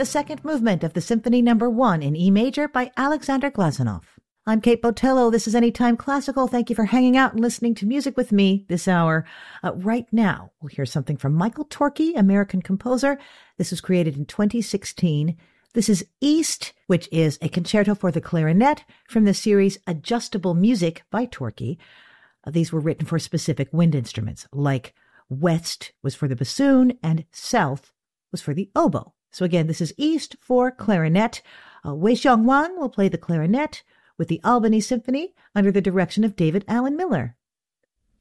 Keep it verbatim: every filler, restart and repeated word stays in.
the second movement of the Symphony Number One in E major by Alexander Glazunov. I'm Kate Botello. This is Anytime Classical. Thank you for hanging out and listening to music with me this hour. Uh, right now, we'll hear something from Michael Torke, American composer. This was created in twenty sixteen. This is East, which is a concerto for the clarinet from the series Adjustable Music by Torke. Uh, these were written for specific wind instruments, like West was for the bassoon and South was for the oboe. So again, this is East for clarinet. Uh, Wei Xiong Wang will play the clarinet with the Albany Symphony under the direction of David Allen Miller.